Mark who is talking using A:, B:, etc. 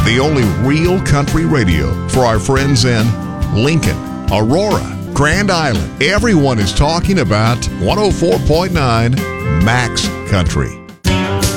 A: the only real country radio for our friends in Lincoln, Aurora, Grand Island. Everyone is talking about 104.9 Max Country.